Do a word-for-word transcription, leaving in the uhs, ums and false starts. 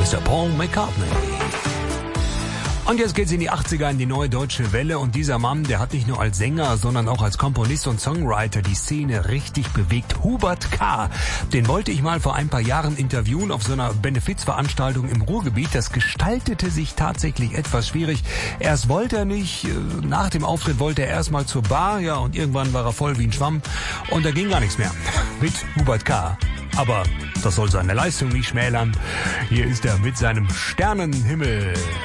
Mister Paul McCartney. Und jetzt geht's in die achtziger, in die neue deutsche Welle. Und dieser Mann, der hat nicht nur als Sänger, sondern auch als Komponist und Songwriter die Szene richtig bewegt. Hubert K. Den wollte ich mal vor ein paar Jahren interviewen auf so einer Benefizveranstaltung im Ruhrgebiet. Das gestaltete sich tatsächlich etwas schwierig. Erst wollte er nicht, nach dem Auftritt wollte er erstmal zur Bar, ja, und irgendwann war er voll wie ein Schwamm. Und da ging gar nichts mehr mit Hubert K. Aber das soll seine Leistung nicht schmälern. Hier ist er mit seinem Sternenhimmel.